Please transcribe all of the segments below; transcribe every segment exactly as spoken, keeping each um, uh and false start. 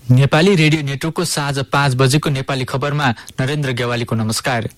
Nepali radio नेटवर्कको साँझ पाँच बजेको नेपाली खबरमा नरेन्द्र गेवालीको नमस्कार।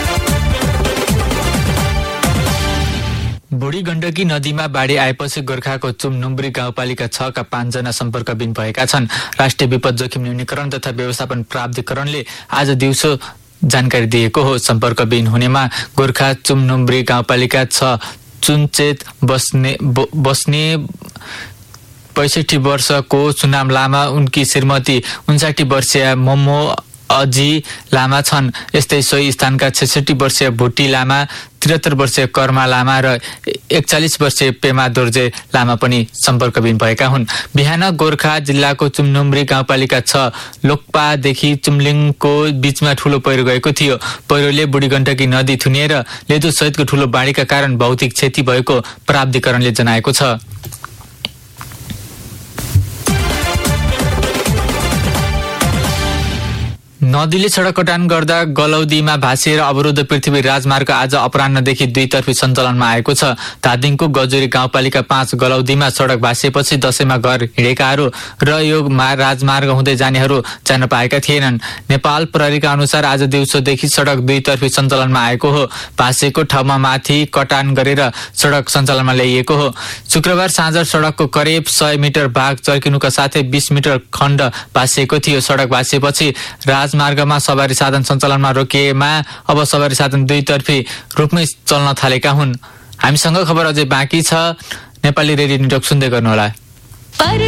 बुढी गण्डकी नदीमा बाढी आएपछि गोर्खाको चुमनुम्ब्री गाउँपालिका छ का पाँचजना सम्पर्कविहीन भएका छन्। राष्ट्रिय विपद जोखिम न्यूनीकरण तथा व्यवस्थापन प्राधिकरणले आज दिउँसो जानकारी दिएको हो। सम्पर्कविहीन हुनेमा गोर्खा चुमनुम्ब्री गाउँपालिका छ चुनचेत बस्ने बस्ने पैसठी वर्षको सुनाम लामा, उनकी श्रीमती उन्साठी वर्षीय मोमो अजी लामा छन्। यस्तै सोही स्थानका छैसठी वर्षीय भुटी लामा, त्रिहत्तर वर्षीय कर्मा लामा र एकचालिस वर्षीय पेमा दोर्जे लामा पनि सम्पर्कविहीन भएका हुन्। बिहान गोर्खा जिल्लाको चुमनुम्ब्री गाउँपालिका छ लोकपादेखि चुम्लिङको बीचमा ठूलो पहिरो गएको थियो। पहिरोले बुढी गण्डकी नदी थुनिएर लेदो सहितको ठूलो बाढीका कारण भौतिक क्षति भएको प्राधिकरणले जनाएको छ। नदीले सडक कटान गर्दा गलौदीमा भासिएर अवरुद्ध पृथ्वी राजमार्ग आज अपराह्नदेखि दुईतर्फी सञ्चालनमा आएको छ। धादिङको गजुरी गाउँपालिका पाँच गलौदीमा सडक भासिएपछि दशैंमा घर हिँडेकाहरू र यो राजमार्ग हुँदै जानेहरू जान पाएका थिएनन्। नेपाल प्रहरीका अनुसार आज दिउँसोदेखि सडक दुईतर्फी सञ्चालनमा आएको हो। भासिएको ठाउँमा माथि कटान गरेर सडक सञ्चालनमा ल्याइएको हो। शुक्रबार साँझ सडकको करिब सय मिटर भाग चर्किनुका साथै बीस मिटर खण्ड भासिएको थियो। सडक भासिएपछि राज मार्गमा सवारी साधन सञ्चालनमा रोकिएमा अब सवारी साधन दुईतर्फी रूपमै चल्न थालेका हुन्। हामीसँग खबर अझै बाँकी छ। नेपाली रेडियो नेटवर्क सुन्दै गर्नुहोला।